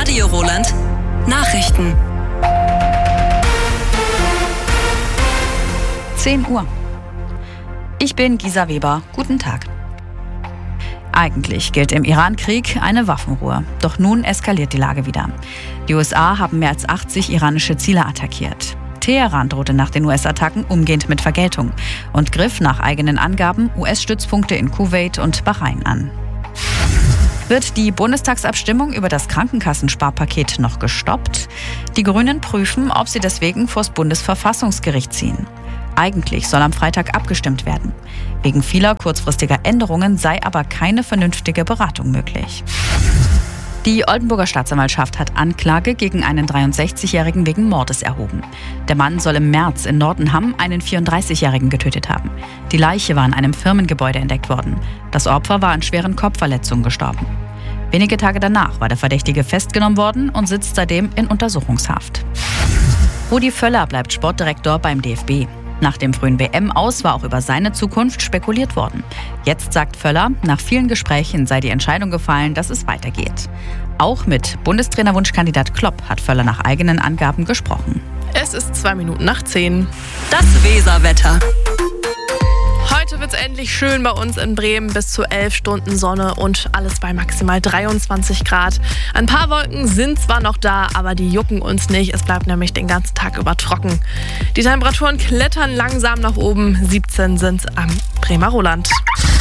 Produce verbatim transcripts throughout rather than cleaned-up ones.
Radio Roland. Nachrichten. zehn Uhr. Ich bin Gisa Weber. Guten Tag. Eigentlich gilt im Iran-Krieg eine Waffenruhe. Doch nun eskaliert die Lage wieder. Die U S A haben mehr als achtzig iranische Ziele attackiert. Teheran drohte nach den U S-Attacken umgehend mit Vergeltung und griff nach eigenen Angaben U S-Stützpunkte in Kuwait und Bahrain an. Wird die Bundestagsabstimmung über das Krankenkassensparpaket noch gestoppt? Die Grünen prüfen, ob sie deswegen vors Bundesverfassungsgericht ziehen. Eigentlich soll am Freitag abgestimmt werden. Wegen vieler kurzfristiger Änderungen sei aber keine vernünftige Beratung möglich. Die Oldenburger Staatsanwaltschaft hat Anklage gegen einen dreiundsechzigjährigen wegen Mordes erhoben. Der Mann soll im März in Nordenham einen vierunddreißigjährigen getötet haben. Die Leiche war in einem Firmengebäude entdeckt worden. Das Opfer war an schweren Kopfverletzungen gestorben. Wenige Tage danach war der Verdächtige festgenommen worden und sitzt seitdem in Untersuchungshaft. Rudi Völler bleibt Sportdirektor beim D F B. Nach dem frühen W M-Aus war auch über seine Zukunft spekuliert worden. Jetzt sagt Völler, nach vielen Gesprächen sei die Entscheidung gefallen, dass es weitergeht. Auch mit Bundestrainerwunschkandidat Klopp hat Völler nach eigenen Angaben gesprochen. Es ist zwei Minuten nach zehn. Das Weserwetter. Heute wird es endlich schön bei uns in Bremen, bis zu elf Stunden Sonne und alles bei maximal dreiundzwanzig Grad. Ein paar Wolken sind zwar noch da, aber die jucken uns nicht. Es bleibt nämlich den ganzen Tag über trocken. Die Temperaturen klettern langsam nach oben. siebzehn sind es am Bremer Roland.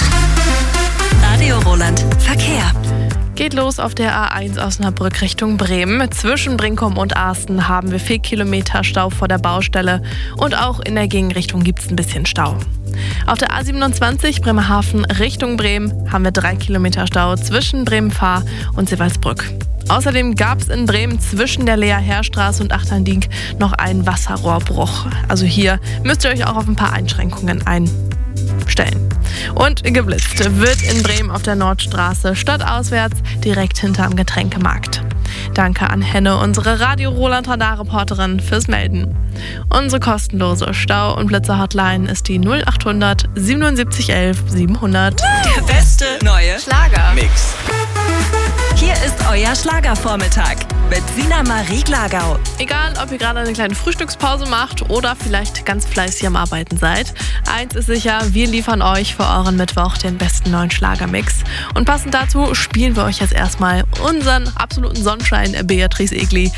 Radio Roland. Verkehr. Geht los auf der A eins Osnabrück Richtung Bremen. Zwischen Brinkum und Arsten haben wir vier Kilometer Stau vor der Baustelle. Und auch in der Gegenrichtung gibt es ein bisschen Stau. Auf der A siebenundzwanzig Bremerhaven Richtung Bremen haben wir drei Kilometer Stau zwischen Bremen-Fahr und Seewaldsbrück. Außerdem gab es in Bremen zwischen der Lea-Heerstraße und Achterndiek noch einen Wasserrohrbruch. Also hier müsst ihr euch auch auf ein paar Einschränkungen einstellen. Und geblitzt wird in Bremen auf der Nordstraße stadtauswärts direkt hinterm Getränkemarkt. Danke an Henne, unsere Radio Roland Radar-Reporterin, fürs Melden. Unsere kostenlose Stau- und Blitzer-Hotline ist die null achthundert siebenundsiebzig elf siebenhundert. Der beste neue Schlager-Mix. Hier ist euer Schlagervormittag mit Sina Marie Glagau. Egal, ob ihr gerade eine kleine Frühstückspause macht oder vielleicht ganz fleißig am Arbeiten seid, eins ist sicher, wir liefern euch für euren Mittwoch den besten neuen Schlagermix. Und passend dazu spielen wir euch jetzt erstmal unseren absoluten Sonnenschein Beatrice Egli